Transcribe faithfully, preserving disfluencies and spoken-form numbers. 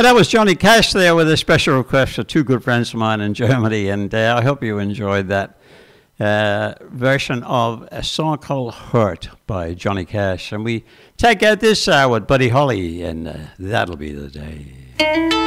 that was Johnny Cash there with a special request for two good friends of mine in Germany, and uh, I hope you enjoyed that uh, version of a song called Hurt by Johnny Cash. And we take out this hour with Buddy Holly, and uh, that'll be the day.